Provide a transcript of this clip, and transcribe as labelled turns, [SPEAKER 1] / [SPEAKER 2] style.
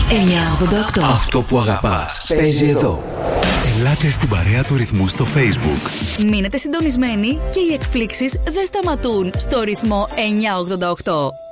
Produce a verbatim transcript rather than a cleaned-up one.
[SPEAKER 1] εννιακόσια ογδόντα οκτώ.
[SPEAKER 2] Αυτό που αγαπάς παίζει εδώ.
[SPEAKER 3] Ελάτε στην παρέα του ρυθμού στο Facebook.
[SPEAKER 1] Μείνετε συντονισμένοι και οι εκπλήξεις δεν σταματούν στο ρυθμό εννιακόσια ογδόντα οκτώ.